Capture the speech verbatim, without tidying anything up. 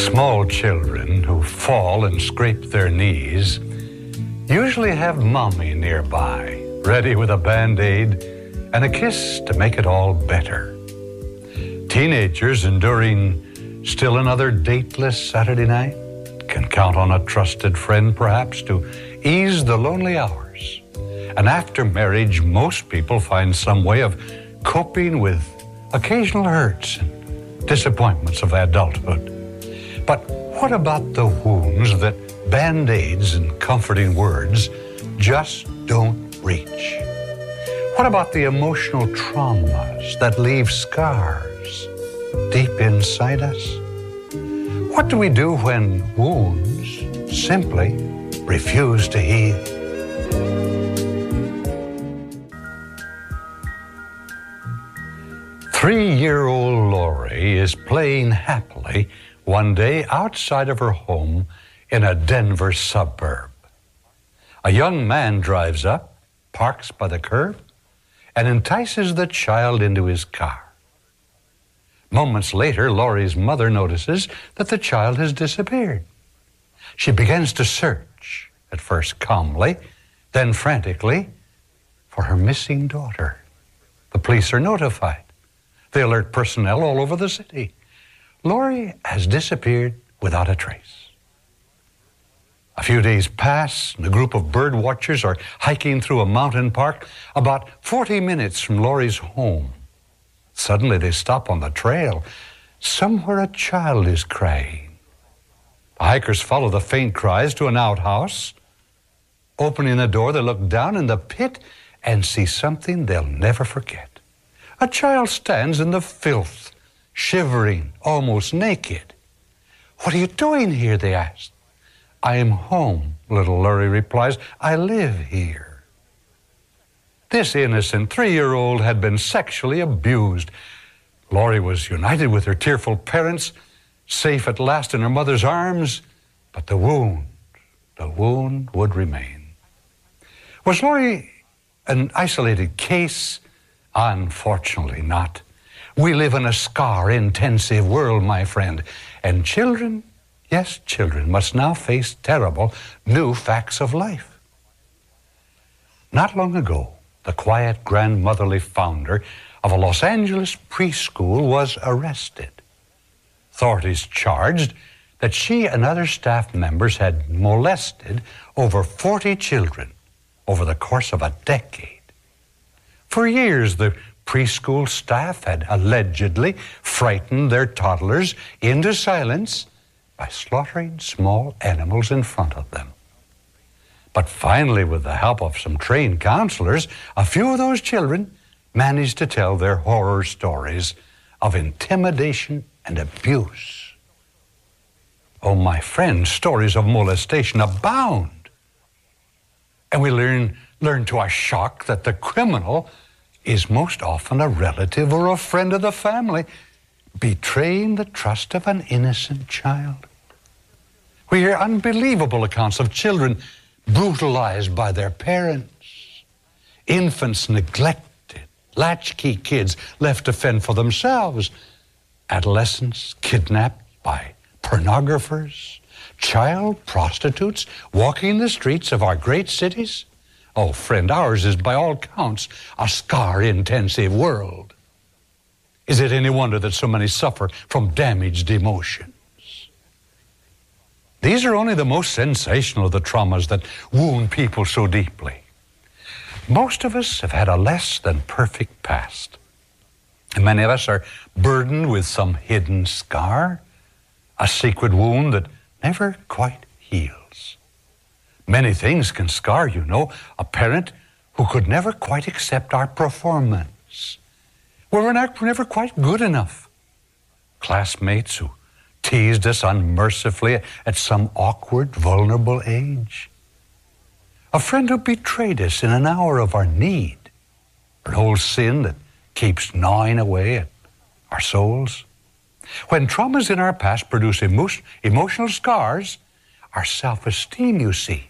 Small children who fall and scrape their knees usually have mommy nearby, ready with a Band-Aid and a kiss to make it all better. Teenagers enduring still another dateless Saturday night can count on a trusted friend, perhaps, to ease the lonely hours. And after marriage, most people find some way of coping with occasional hurts and disappointments of adulthood. But what about the wounds that Band-Aids and comforting words just don't reach? What about the emotional traumas that leave scars deep inside us? What do we do when wounds simply refuse to heal? Three-year-old Lori is playing happily one day outside of her home in a Denver suburb. A young man drives up, parks by the curb, and entices the child into his car. Moments later, Lori's mother notices that the child has disappeared. She begins to search, at first calmly, then frantically, for her missing daughter. The police are notified. They alert personnel all over the city. Lori has disappeared without a trace. A few days pass, and a group of bird watchers are hiking through a mountain park about forty minutes from Lori's home. Suddenly they stop on the trail. Somewhere a child is crying. The hikers follow the faint cries to an outhouse. Opening the door, they look down in the pit and see something they'll never forget. A child stands in the filth, shivering, almost naked. "What are you doing here?" they ask. "I am home," little Lori replies. "I live here." This innocent three-year-old had been sexually abused. Lori was united with her tearful parents, safe at last in her mother's arms, but the wound, the wound would remain. Was Lori an isolated case? Unfortunately not. We live in a scar-intensive world, my friend, and children, yes, children, must now face terrible new facts of life. Not long ago, the quiet, grandmotherly founder of a Los Angeles preschool was arrested. Authorities charged that she and other staff members had molested over forty children over the course of a decade. For years, the preschool staff had allegedly frightened their toddlers into silence by slaughtering small animals in front of them. But finally, with the help of some trained counselors, a few of those children managed to tell their horror stories of intimidation and abuse. Oh, my friends, stories of molestation abound. And we learn, learn to our shock that the criminal is most often a relative or a friend of the family, betraying the trust of an innocent child. We hear unbelievable accounts of children brutalized by their parents, infants neglected, latchkey kids left to fend for themselves, adolescents kidnapped by pornographers, child prostitutes walking the streets of our great cities. Oh, friend, ours is by all counts a scar-intensive world. Is it any wonder that so many suffer from damaged emotions? These are only the most sensational of the traumas that wound people so deeply. Most of us have had a less than perfect past. And many of us are burdened with some hidden scar, a secret wound that never quite heals. Many things can scar, you know. A parent who could never quite accept our performance. We were never quite good enough. Classmates who teased us unmercifully at some awkward, vulnerable age. A friend who betrayed us in an hour of our need. An old sin that keeps gnawing away at our souls. When traumas in our past produce emo- emotional scars, our self-esteem, you see,